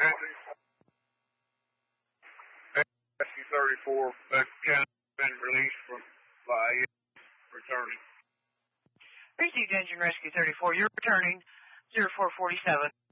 Rescue 34, that can been released by returning. Received Engine Rescue 34, you're returning 0447.